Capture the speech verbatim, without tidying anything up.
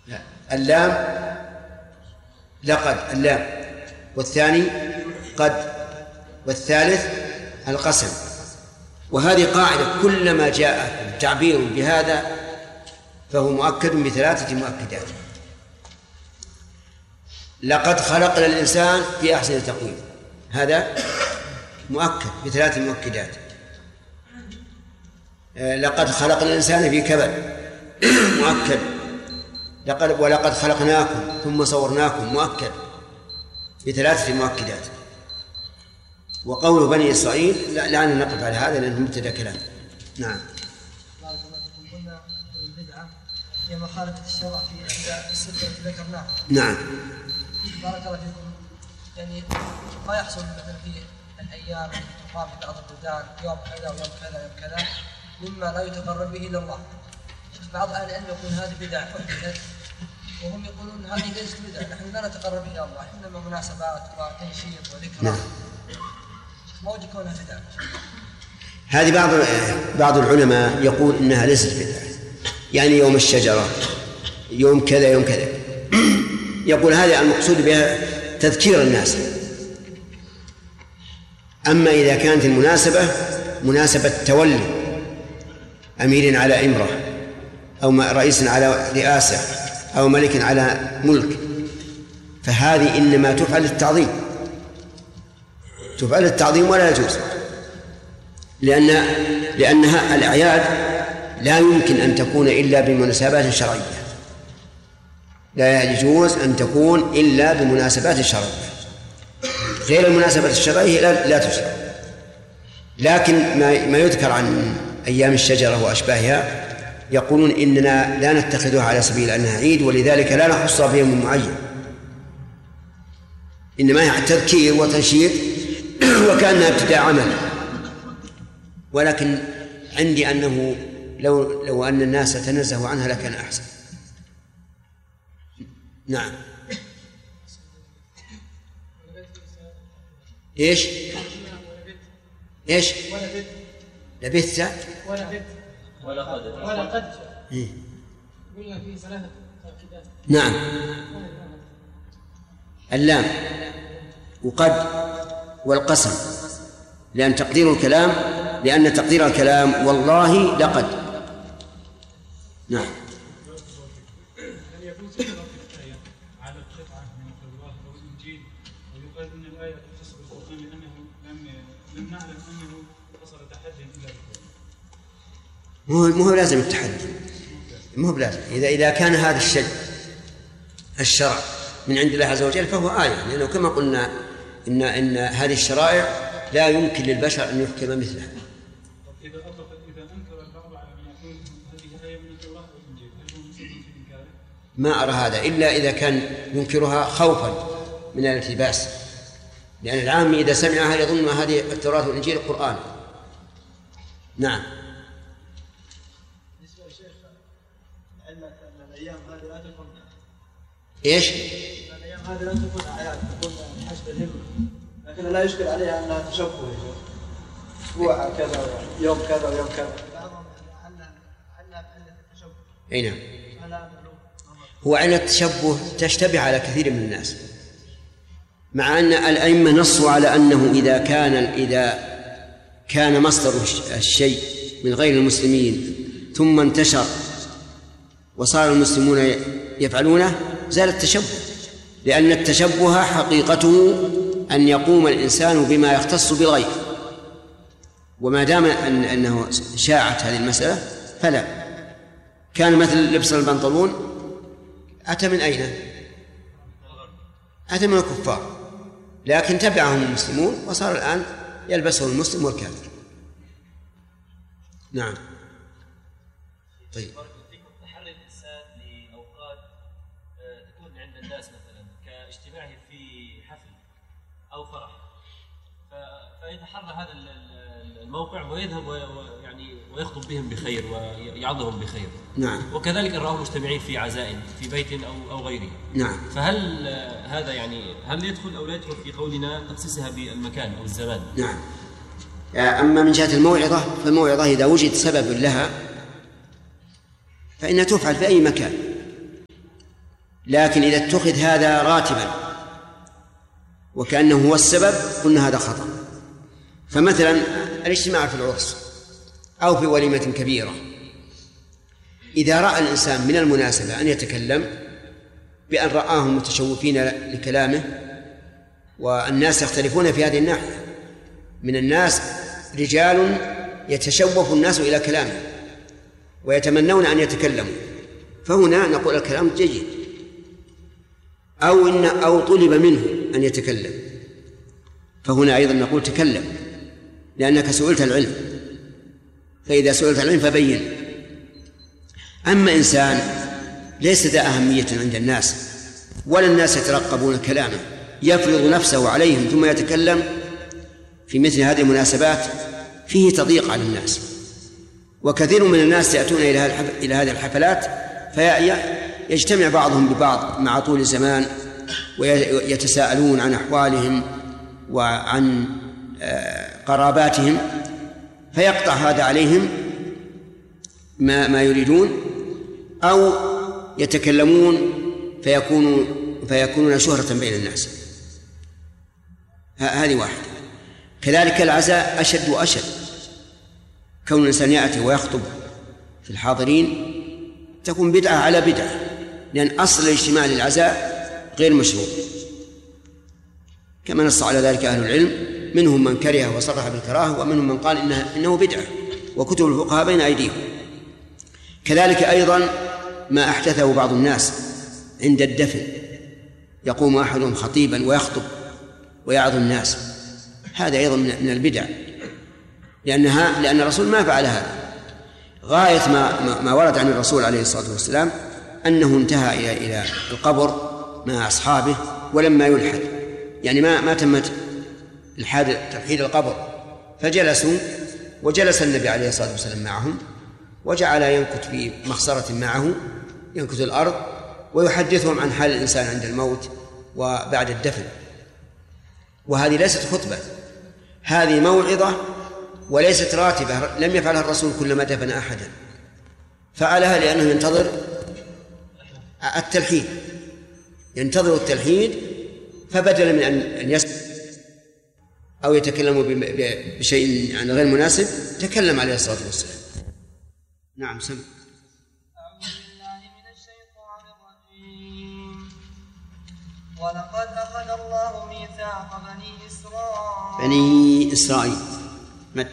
لا. اللام لقد اللام، والثاني قد، والثالث القسم. وهذه قاعدة، كلما جاء تعبير بهذا فهو مؤكد بثلاثة مؤكدات. لقد خلقنا الإنسان في أحسن تقويم، هذا مؤكد بثلاث مؤكدات. لقد خلقنا الإنسان في كبد، مؤكد. لقد ولقد خلقناكم ثم صورناكم، مؤكد بثلاثة مؤكدات. وقول بني إسرائيل لا, لا نقف على هذا لأنه مبتدأ كلام. نعم. قلنا البدعة هي مخالفة الشرع في إحدى الستة التي ذكرناها. نعم. بارك الله فيكم. يعني ما يحصل مثلا في الأيام تقام في بعض البلدان يوم كذا ويوم كذا ويوم كذا مما لا يتقرب به إلى الله. بعض أهل العلم يقول هذه بدعة أحدثت، وهم يقولون هذه ليست بدعة، نحن لا نتقرب إلى الله، إنما مناسبات وتنشيط وذكرى. نعم. ما وجه كونها بدعة؟ هذه بعض بعض العلماء يقول إنها ليست بدعة، يعني يوم الشجرة، يوم كذا يوم كذا، يقول هذا المقصود بها تذكير الناس. أما إذا كانت المناسبة مناسبة تولي أمير على إمرة، أو رئيس على رئاسة، أو ملك على ملك، فهذه إنما تفعل للتعظيم، تفعل للتعظيم ولا يجوز، لأن لأنها الأعياد لا يمكن أن تكون إلا بمناسبات شرعية، لا يجوز أن تكون إلا بمناسبات شرعية، غير المناسبات الشرعية لا, لا تشرع. لكن ما, ما يذكر عن أيام الشجرة وأشباهها يقولون إننا لا نتخذها على سبيل أنها عيد، ولذلك لا نخصها بيوم معين، إنما هي تذكير وتنشيط وكأنها ابتداء عمل. ولكن عندي أنه لو, لو أن الناس تنزهوا عنها لكان أحسن. نعم. إيش إيش لبثت ولقد ولقد قلنا فيه ثلاثة تأكيدات. نعم. اللام وقد والقسم، لأن تقدير الكلام لأن تقدير الكلام والله لقد. نعم. هل يكون سبب الآية على قطعة من التوراة أو الإنجيل ويقال أن الآية تختص بالقرآن لأنه لم لم نعلم أنه وصل تحدي إلى القرآن؟ مو مو لازم التحدي، مو بلازم. إذا إذا كان هذا الشيء الشرع من عند الله عز وجل فهو آية، لأنه كما قلنا إن إن هذه الشرائع لا يمكن للبشر أن يحكم مثلها. إذا أطلق إذا أنكر البعض على من يقول هذه آية من التوراة والإنجيل هل هو مسلم في إنكاره؟ ما أرى هذا إلا إذا كان ينكرها خوفا من الالتباس، لأن العام إذا سمعها يظن هذه التوراة والإنجيل القرآن. نعم. بالنسبة للشيخ علمك أن الأيام هذه لا تكون إيش؟ الأيام هذه لا تكون أعياد، تكون حسب الهمة، لكن لا يشكل عليها أنها تشبه أسبوع كذا يوم كذا ويوم كذا. بعضهم علّ علّ بعلة التشبه. أي نعم. هو علة التشبه تشتبه على كثير من الناس، مع أن الأئمة نصوا على أنه إذا كان إذا كان مصدر الشيء من غير المسلمين ثم انتشر وصار المسلمون يفعلونه زال التشبه، لأن التشبه حقيقته أن يقوم الإنسان بما يختص بالغير، وما دام أن أنه شاعت هذه المسألة فلا. كان مثل لبس البنطلون أتى من أين؟ أتى من الكفار، لكن تبعهم المسلمون وصار الآن يلبسه المسلم والكافر. نعم. طيب. تحري الإنسان لأوقات تكون عند الناس مثلا كاجتماعه في حفل أو فرح، فيتحرى هذا الموقع ويذهب ويعني ويخطب بهم بخير ويعظهم بخير. نعم. وكذلك إن رأوا مجتمعين في عزائم في بيت أو أو غيره. نعم. فهل هذا يعني هل يدخل أو لا يدخل في قولنا تخصيصها بالمكان أو الزمان؟ نعم. أما من جهة الموعظة فالموعظة إذا وجد سبب لها فإنها تفعل في أي مكان، لكن إذا اتخذ هذا راتبا وكأنه هو السبب قلنا هذا خطأ. فمثلا الاجتماع في العرس أو في وليمة كبيرة، إذا رأى الإنسان من المناسبة أن يتكلم بأن رآهم متشوفين لكلامه، والناس يختلفون في هذه الناحية، من الناس رجال يتشوف الناس إلى كلامه ويتمنون أن يتكلموا، فهنا نقول الكلام جيد. أو إن أو طلب منه أن يتكلم، فهنا أيضا نقول تكلم لأنك سئلت العلم، فإذا سئلت العلم فبين. أما إنسان ليس ذا أهمية عند الناس ولا الناس يترقبون كلامه، يفرض نفسه عليهم ثم يتكلم في مثل هذه المناسبات، فيه تضييق على الناس. وكثير من الناس يأتون إلى هذه الحفلات فيجتمع بعضهم ببعض مع طول الزمان ويتساءلون عن أحوالهم وعن قراباتهم، فيقطع هذا عليهم ما, ما يريدون، أو يتكلمون فيكونوا فيكونون شهرة بين الناس. هذه واحدة. كذلك العزاء أشد وأشد، كون الإنسان يأتي ويخطب في الحاضرين تكون بدعة على بدعة، لأن أصل الاجتماع للعزاء غير مشروع، كما نص على ذلك أهل العلم، منهم من كره وصرح بالكراهة، ومنهم من قال إنه, إنه بدعة، وكتب الفقهاء بين أيديهم. كذلك أيضا ما أحدثه بعض الناس عند الدفن، يقوم أحدهم خطيبا ويخطب ويعظ الناس، هذا أيضا من البدع، لأنها لأن الرسول ما فعل هذا. غاية ما, ما ورد عن الرسول عليه الصلاة والسلام أنه انتهى إلى إلى القبر مع أصحابه ولما يلحد، يعني ما ما تمت تلحيد القبر، فجلسوا وجلس النبي عليه الصلاة والسلام معهم، وجعل ينكت في مخصرة معه ينكت الأرض ويحدثهم عن حال الإنسان عند الموت وبعد الدفن. وهذه ليست خطبة، هذه موعظة وليست راتبة، لم يفعلها الرسول كلما دفن أحدا، فعلها لأنه ينتظر التلحيد، ينتظر التلحيد، فبدلا من أن يسكت أو يتكلم بشيء يعني غير مناسب تكلم عليه الصلاة والسلام. نعم سمع. أعوذ بالله من الشيطان الرجيم. ولقد أخذ الله ميثاق بني إسرائيل بني إسرائيل